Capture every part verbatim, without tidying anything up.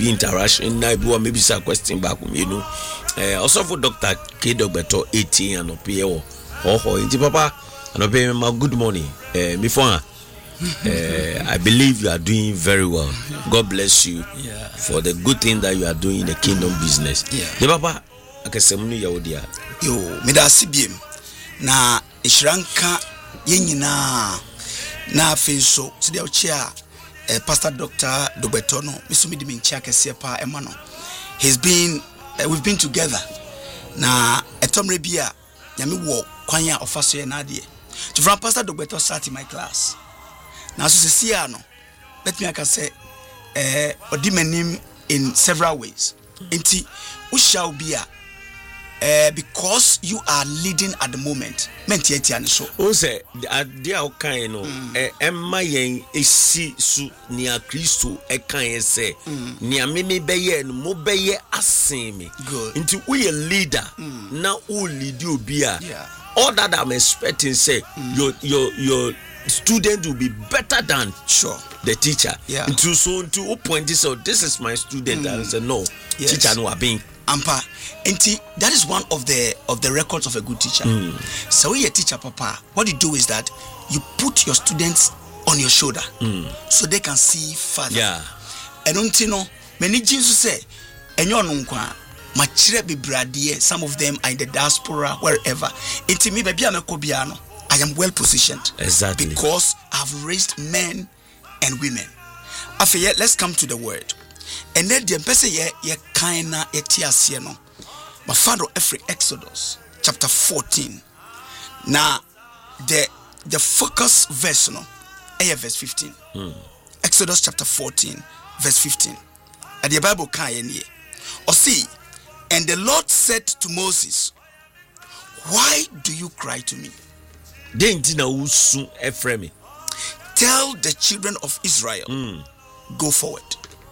be interaction na bi wa maybe say question back you know eh also for Doctor K Dogbeto eighteen and opie wo ho inti papa and opie ma good morning eh before Uh, I believe you are doing very well. God bless you yeah. for the good thing that you are doing in the kingdom business. Yeah. The papa, akasemunu yawodia. Yo, me da sibiem. Na ishranka yenyina na afenso. Sidi ochia eh, Pastor Doctor Dogbeto no. Misumi di minchia kese pa emano. He's been uh, we've been together. Na etomre bia nyame wo kwanya ofaso ye na de. To from Pastor Dogbeto start in my class. Now, so see, no, let me I can say, eh, odimenim in several ways. Inti, we shall be a, eh, because you are leading at the moment. Menti eti ani so. O say, they are okay, no. Eh, Emma yen esi su niya Kristo ekan say niya mimi beye no mo beye asemi. Good. Inti we a leader, now who lead you be a. Yeah. All that I'm expecting say your your your. Student will be better than sure the teacher. Yeah. To so to point this out, this is my student, mm. and say no, yes. Teacher no are being ampa. Enti that is one of the of the records of a good teacher. Mm. So when you're a teacher, papa, what you do is that you put your students on your shoulder, mm. so they can see further. Yeah. And until no, many Jesus say, and you're no machire bibradiye. Some of them are in the diaspora, wherever. Enti me baby amekobiano. I am well positioned. Exactly. Because I've raised men and women. After yet, let's come to the word. And then the person ye ye kaina etiasie no. My father every Exodus chapter fourteen. Now the the focus verse no, eh verse fifteen. Mm. Exodus chapter fourteen, verse fifteen. And the Bible can ye. Or see, and the Lord said to Moses, why do you cry to me? Tell the children of Israel, mm. go forward.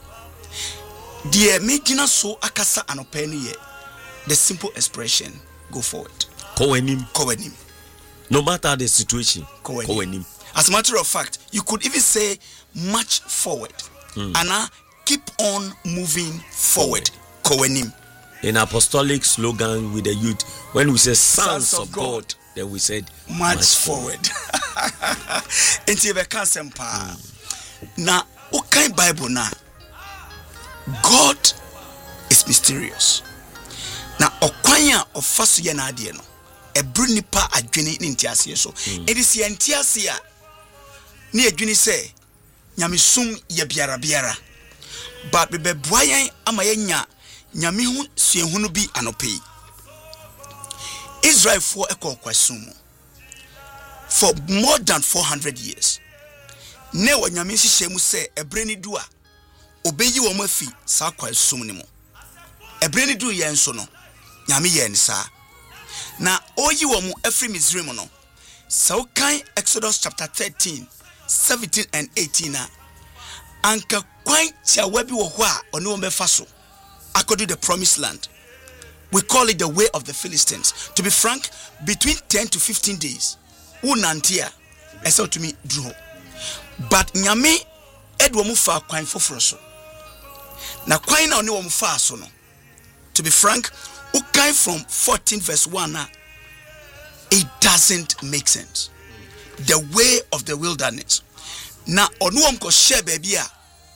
Dear Megina so akasa anopeni, the simple expression, go forward. Kowenim. Kowenim. No matter the situation. Kowenim. Kowenim. As a matter of fact, you could even say march forward. Mm. And uh, keep on moving forward. Kowenim. In apostolic slogan with the youth, when we say sons, sons of, of God, God, then we said march, march forward. Into the cancer pa. Now, okay, Bible now. God is mysterious. Now, okwanya of fasu ya na adie no. Ebru nipa adwene ni ntiase so. It is ye ntiase a ni adwene say nyamesum ye biara biara. But be boayan ama ye nya nyame hu suehunu bi anope. Israel for ekọ kwasum for more than four hundred years. Ne wa nyame hihye mu say ebre ni du a obeyi wo mafi sa kwasum ni mo. Ebre ni du ye nso no nyame ye nsa. Na oyi wo mu afri Misraim no. So kan Exodus chapter thirteen, seventeen and eighteen na anka kwan tia wabi wo ho a ono wo mefa so according to the promised land. We call it the way of the Philistines. To be frank, between ten to fifteen days. Unantia, I to me drew. But nyame edwo mu fa kwan foforo so. Na kwan na oni wo mu fa so no. To be frank, ukai from fourteen verse one na, it doesn't make sense. The way of the wilderness. Na onu wo mko share baby a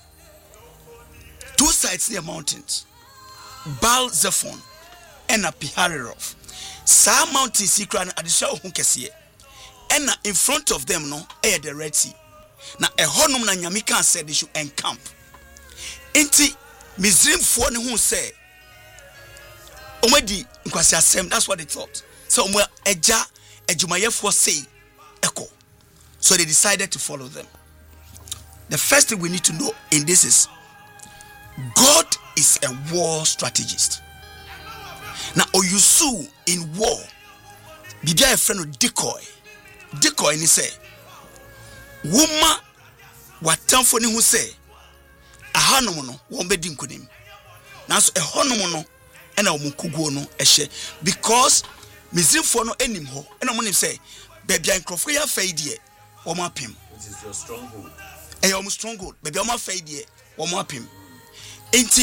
two sides near mountains. Baal Zephon and a Pihareroth. Sa mountain secret at the show hunkesiye. And in front of them no air the Red Sea. Na a honum na nyamika said they should encamp. Inti Misrim for ne who say Omedi nkwasi asem, that's what they thought. So umwe eja ejumayefo say echo. So they decided to follow them. The first thing we need to know in this is God is a war strategist. Now oyusu in war bibia a friend of decoy. Decoy ni say woma watamfo ni hu say ahanom no won bedi nkonim. Now so ehonom no ena omukuguo no ehye because Misrimfo no enim ho ena mo nim say bebia nkrofo ya faidie wo ma pem. It is your stronghold. Eh your stronghold bebia ma faidie wo ma pem. Enti